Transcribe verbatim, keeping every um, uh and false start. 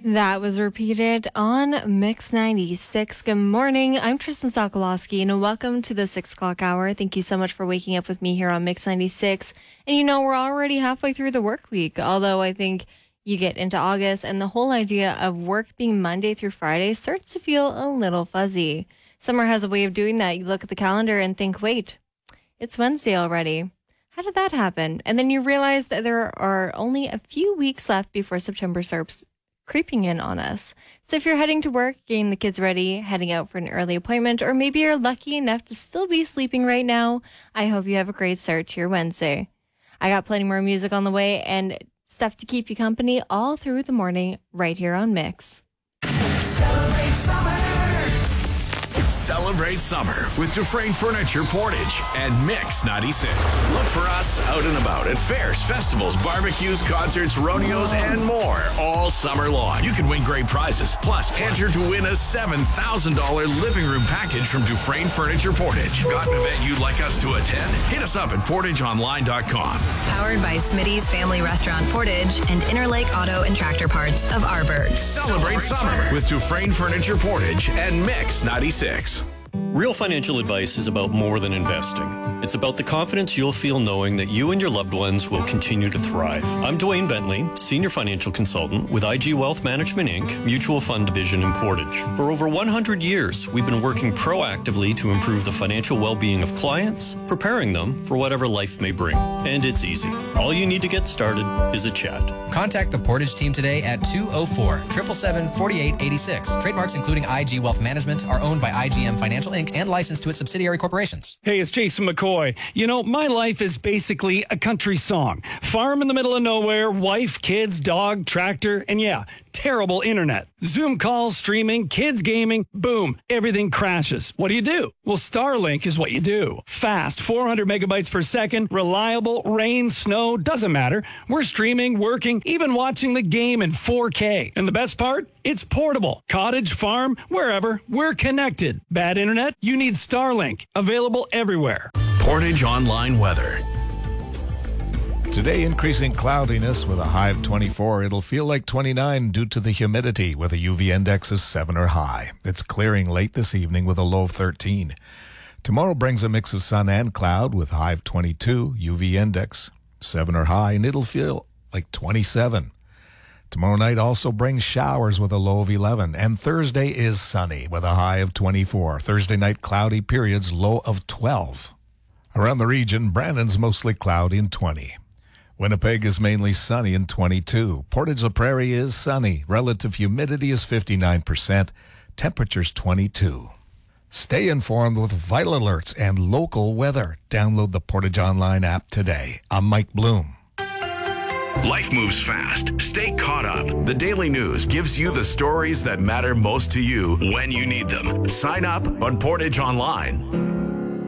That was repeated on Mix ninety-six. Good morning. I'm Tristan Sokolowski, and welcome to the six o'clock hour. Thank you so much for waking up with me here on Mix ninety-six. And you know, we're already halfway through the work week, although I think you get into August and the whole idea of work being Monday through Friday starts to feel a little fuzzy. Summer has a way of doing that. You look at the calendar and think, wait, it's Wednesday already. How did that happen? And then you realize that there are only a few weeks left before September starts creeping in on us. So if you're heading to work, getting the kids ready, heading out for an early appointment, or maybe you're lucky enough to still be sleeping right now, I hope you have a great start to your Wednesday. I got plenty more music on the way and stuff to keep you company all through the morning right here on Mix. Celebrate summer. Celebrate summer with Dufresne Furniture Portage and Mix ninety-six. Look for us out and about at fairs, festivals, barbecues, concerts, rodeos, and more all summer long. You can win great prizes. Plus, enter to win a seven thousand dollars living room package from Dufresne Furniture Portage. Got an event you'd like us to attend? Hit us up at portage online dot com. Powered by Smitty's Family Restaurant Portage and Interlake Auto and Tractor Parts of Arborg. Celebrate, Celebrate summer, summer with Dufresne Furniture Portage and Mix ninety-six. Real financial advice is about more than investing. It's about the confidence you'll feel knowing that you and your loved ones will continue to thrive. I'm Dwayne Bentley, Senior Financial Consultant with I G Wealth Management, Incorporated, Mutual Fund Division in Portage. For over one hundred years, we've been working proactively to improve the financial well-being of clients, preparing them for whatever life may bring. And it's easy. All you need to get started is a chat. Contact the Portage team today at two oh four, seven seven seven, four eight eight six. Trademarks including I G Wealth Management are owned by I G M Financial Incorporated and licensed to its subsidiary corporations. Hey, it's Jason McCoy. You know, my life is basically a country song. Farm in the middle of nowhere, wife, kids, dog, tractor, and yeah, terrible internet. Zoom calls, streaming, kids gaming, boom, everything crashes. What do you do? Well, Starlink is what you do. Fast, four hundred megabytes per second, reliable, rain, snow, doesn't matter. We're streaming, working, even watching the game in four K. And the best part? It's portable. Cottage, farm, wherever, we're connected. Bad internet? You need Starlink. Available everywhere. Portage Online Weather. Today, increasing cloudiness with a high of twenty-four. It'll feel like twenty-nine due to the humidity with a U V index of seven or high. It's clearing late this evening with a low of thirteen. Tomorrow brings a mix of sun and cloud with a high of twenty-two, U V index seven or high, and it'll feel like twenty-seven. Tomorrow night also brings showers with a low of eleven, and Thursday is sunny with a high of twenty-four. Thursday night, cloudy periods, low of twelve. Around the region, Brandon's mostly cloudy and twenty. Winnipeg is mainly sunny and twenty-two. Portage la Prairie is sunny. Relative humidity is fifty-nine percent. Temperature's twenty-two. Stay informed with vital alerts and local weather. Download the Portage Online app today. I'm Mike Bloom. Life moves fast. Stay caught up. The Daily News gives you the stories that matter most to you when you need them. Sign up on Portage Online.